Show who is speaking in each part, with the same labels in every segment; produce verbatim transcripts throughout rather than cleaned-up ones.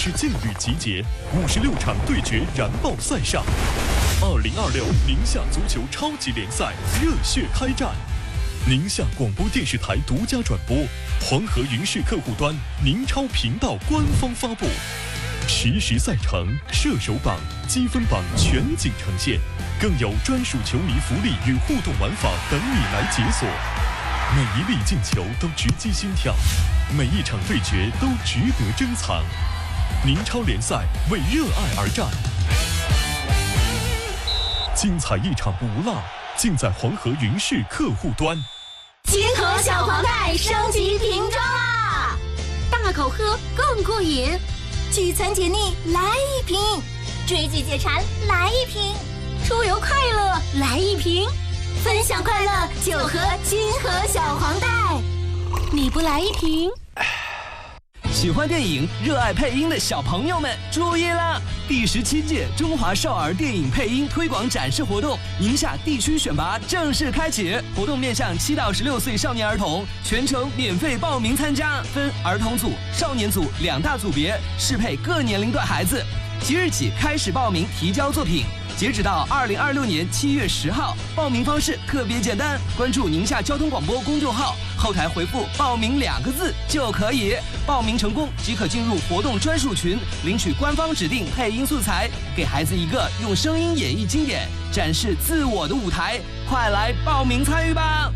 Speaker 1: 至劲旅集结，五十六场对决燃爆赛上。二零二六宁夏足球超级联赛热血开战，宁夏广播电视台独家转播，黄河云视客户端、宁超频道官方发布，实时赛程、射手榜、积分榜全景呈现，更有专属球迷福利与互动玩法等你来解锁。每一粒进球都直击心跳，每一场对决都值得珍藏。宁超联赛为热爱而战，精彩一场不落，尽在黄河云视客户端。
Speaker 2: 金河小黄袋升级瓶装啦！大口喝更过瘾，聚餐解腻来一瓶，追剧解馋来一瓶，出游快乐来一瓶，分享快乐就喝金河小黄袋。你不来一瓶？
Speaker 3: 喜欢电影、热爱配音的小朋友们注意了！第十七届中华少儿电影配音推广展示活动宁夏地区选拔正式开启，活动面向七到十六岁少年儿童，全程免费报名参加，分儿童组、少年组两大组别，适配各年龄段孩子。即日起开始报名提交作品，截止到二零二六年七月十号。报名方式特别简单，关注宁夏交通广播公众号，后台回复报名两个字就可以。报名成功即可进入活动专属群，领取官方指定配音素材，给孩子一个用声音演绎经典、展示自我的舞台。快来报名参与吧！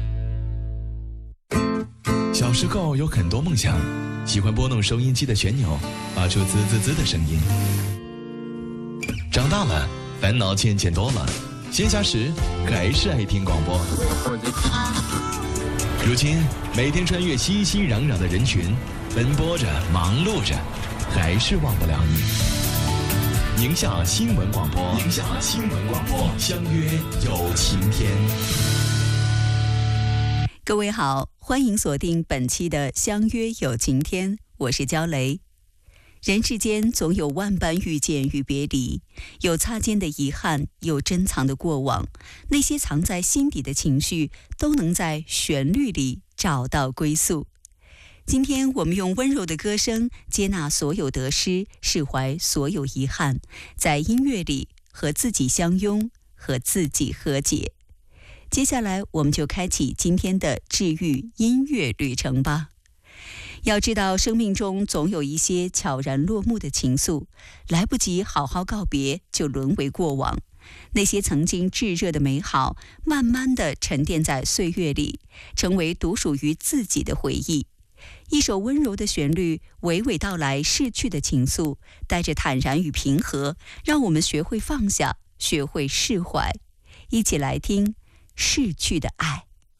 Speaker 4: 小时候有很多梦想，喜欢拨弄收音机的旋钮，发出滋滋滋的声音。长大了，烦恼渐渐多了，闲暇时还是爱听广播。如今每天穿越熙熙攘攘的人群，奔波着忙碌着，还是忘不了你。宁夏新闻广播，宁夏新闻广播，相约有晴天。
Speaker 5: 各位好，欢迎锁定本期的相约有晴天，我是焦雷。人世间总有万般遇见与别离，有擦肩的遗憾，有珍藏的过往，那些藏在心底的情绪都能在旋律里找到归宿。今天我们用温柔的歌声接纳所有得失，释怀所有遗憾，在音乐里和自己相拥，和自己和解。接下来我们就开启今天的治愈音乐旅程吧。要知道，生命中总有一些悄然落幕的情愫，来不及好好告别，就沦为过往。那些曾经炙热的美好，慢慢地沉淀在岁月里，成为独属于自己的回忆。一首温柔的旋律，娓娓道来逝去的情愫，带着坦然与平和，让我们学会放下，学会释怀。一起来听逝去的爱。